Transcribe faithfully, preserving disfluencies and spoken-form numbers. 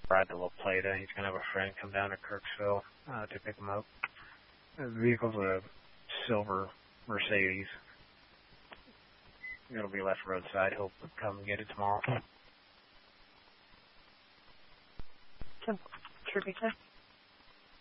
ride the little Plata. He's going to have a friend come down to Kirksville uh, to pick him up. The vehicle's a silver Mercedes. It'll be left roadside. He'll come get it tomorrow. Tribute.